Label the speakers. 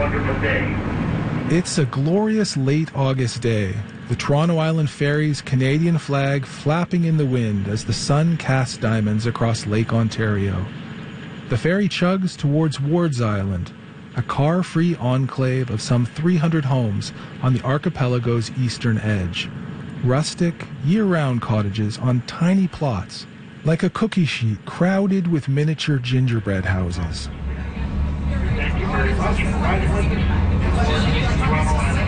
Speaker 1: wonderful day.
Speaker 2: It's a glorious late August day. The Toronto Island Ferry's Canadian flag flapping in the wind as the sun casts diamonds across Lake Ontario. The ferry chugs towards Wards Island, a car-free enclave of some 300 homes on the archipelago's eastern edge. Rustic, year-round cottages on tiny plots, like a cookie sheet crowded with miniature gingerbread houses.
Speaker 1: Thank you very much.